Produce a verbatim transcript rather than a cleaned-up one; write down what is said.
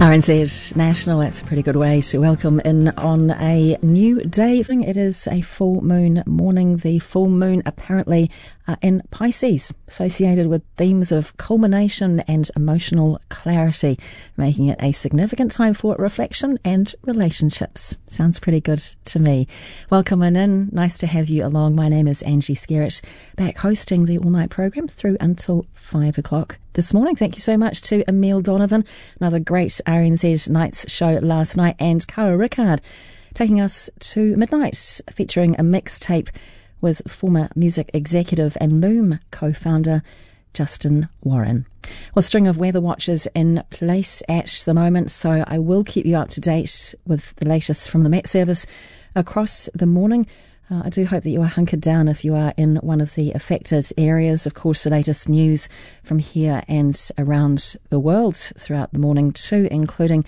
R N Z National, that's a pretty good way to welcome in on a new day. It is a full moon morning. The full moon apparently uh, in Pisces, associated with themes of culmination and emotional clarity, making it a significant time for reflection and relationships. Sounds pretty good to me. Welcome on in. Nice to have you along. My name is Angie Skerritt, back hosting the all-night program through until five o'clock this morning. Thank you so much to Emile Donovan, another great R N Z Nights show last night, and Cara Rickard taking us to midnight, featuring a mixtape with former music executive and Loom co-founder Justin Warren. Well, a string of weather watches in place at the moment, so I will keep you up to date with the latest from the Met Service across the morning. Uh, I do hope that you are hunkered down if you are in one of the affected areas. Of course, the latest news from here and around the world throughout the morning too, including